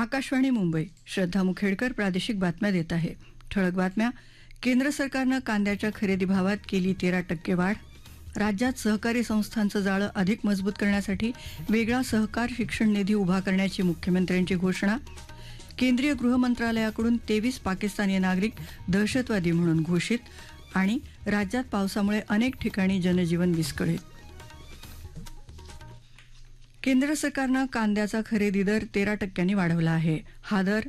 आकाशवाणी मुंबई. श्रद्धा मुखेडकर प्रादेशिक बातम्या देत आहे. ठळक बातम्या. केंद्र सरकारनं कांद्याच्या खरेदी भावात केली 13% वाढ. राज्यात सहकारी संस्थांचं जाळं अधिक मजबूत करण्यासाठी वेगळा सहकार शिक्षण निधी उभा करण्याची मुख्यमंत्र्यांची घोषणा. केंद्रीय गृह मंत्रालयाकडून 23 पाकिस्तानी नागरिक दहशतवादी म्हणून घोषित. आणि राज्यात पावसामुळे अनेक ठिकाणी जनजीवन विस्कळीत. केंद्र सरकारनं कांद्याचा खरेदी दर 13% वाढवला आहे. हा दर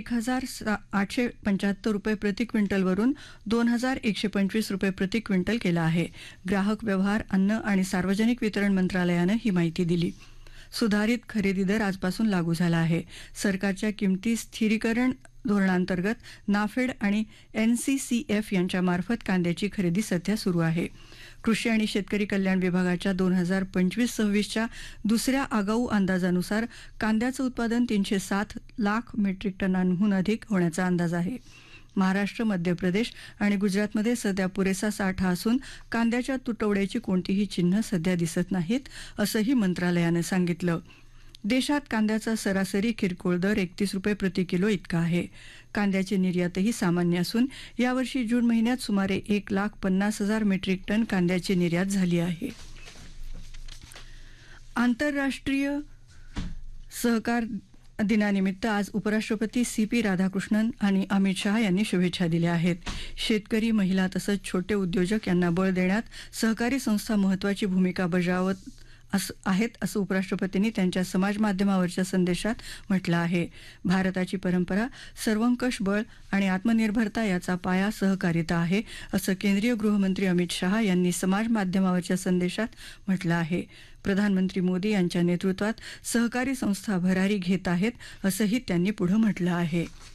1,875 रुपये प्रति क्विंटलवरून 2,125 रुपये प्रति क्विंटल केला आहे. ग्राहक व्यवहार, अन्न आणि सार्वजनिक वितरण मंत्रालयानं ही माहिती दिली. सुधारित खरेदी दर आजपासून लागू झाला आहे. सरकारच्या किमती स्थिरीकरण धोरणांतर्गत नाफेड आणि NCCF यांच्यामार्फत कांद्याची खरेदी सध्या सुरू आहे. कृषी आणि शेतकरी कल्याण विभागाच्या 2025-26च्या दुसऱ्या आगाऊ अंदाजानुसार कांद्याचं उत्पादन 307 लाख मेट्रिक टनांहून अधिक होण्याचा अंदाज आहे. महाराष्ट्र, मध्य प्रदेश आणि गुजरातमध्ये सध्या पुरेसा साठा असून कांद्याच्या तुटवड्याची कोणतीही चिन्ह सध्या दिसत नाहीत, असंही मंत्रालयानं सांगितलं. देशात कांद्याचा सरासरी किरकोळ दर 31 रुपये प्रति किलो इतका आहे. कांद्याची निर्यातही सामान्य असून यावर्षी जून महिन्यात सुमारे 1,50,000 मेट्रिक टन कांद्याची निर्यात झाली आहे. आंतरराष्ट्रीय सहकार दिनानिमित्त आज उपराष्ट्रपती CP राधाकृष्णन आणि अमित शहा यांनी शुभेच्छा दिल्या आहेत. शेतकरी, महिला तसंच छोटे उद्योजक यांना बळ देण्यात सहकारी संस्था महत्त्वाची भूमिका बजावत आहेत असं उपराष्ट्रपतींनी त्यांच्या समाज माध्यमावरच्या संदेशात म्हटलं आहे. भारताची परंपरा सर्वंकष बळ आणि आत्मनिर्भरता याचा पाया सहकारिता आहे, असं केंद्रीय गृहमंत्री अमित शहा यांनी समाज माध्यमावरच्या संदेशात म्हटलं आहे. प्रधानमंत्री मोदी यांच्या नेतृत्वात सहकारी संस्था भरारी घेत आहेत, असंही त्यांनी पुढं म्हटलं आहे.